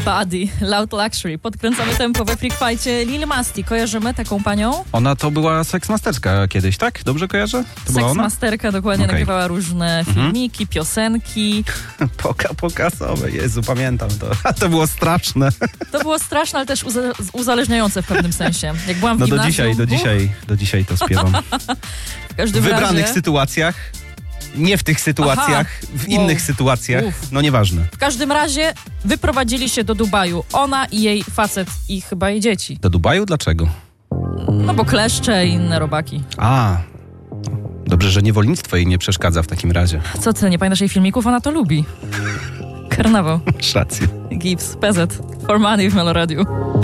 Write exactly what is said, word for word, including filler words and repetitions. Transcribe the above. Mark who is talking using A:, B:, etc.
A: Buddy, Loud Luxury. Podkręcamy tempo we Freak Fightie. Lil Masti, kojarzymy taką panią?
B: Ona to była seksmasterka kiedyś, tak? Dobrze kojarzę? To była ona?
A: Seksmasterka, dokładnie, okay. Nagrywała różne filmiki, mhm. piosenki.
B: Poka, pokasowe, Jezu, pamiętam to. A to było straszne.
A: To było straszne, ale też uza- uzależniające w pewnym sensie. Jak byłam w
B: no
A: gimnazjum...
B: do dzisiaj, do dzisiaj, do dzisiaj to śpiewam.
A: W każdym
B: W wybranych
A: razie...
B: sytuacjach. Nie w tych sytuacjach, Aha. w innych wow. sytuacjach. Uf. No nieważne.
A: W każdym razie wyprowadzili się do Dubaju. Ona i jej facet i chyba jej dzieci.
B: Do Dubaju? Dlaczego?
A: No bo kleszcze i inne robaki.
B: A, dobrze, że niewolnictwo jej nie przeszkadza w takim razie.
A: Co ty, nie pamiętasz jej filmików? Ona to lubi. Karnawał.
B: Masz rację.
A: Gibbs, P Z. For Money w Meloradiu.